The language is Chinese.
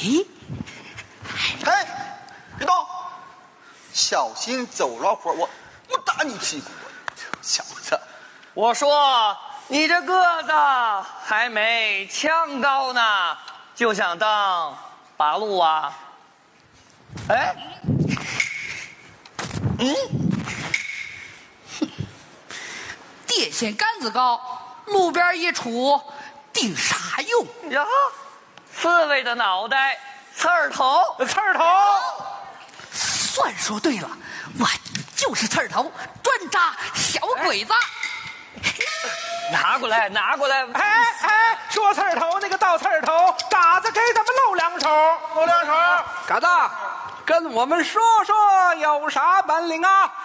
哎，别动，小心走老伙，我打你屁股！小子， 我说你这个子还没枪高呢，就想当八路啊？哎， 电线杆子高，路边一杵，顶啥用呀？刺猬的脑袋，刺儿头， 刺儿头。 算说对了，我就是刺儿头，专扎小鬼子。 拿过来，拿过来！ 哎，说刺儿头那个倒刺儿头，嘎子给咱们露两手， 露两手。 嘎子，跟我们说说有啥本领啊？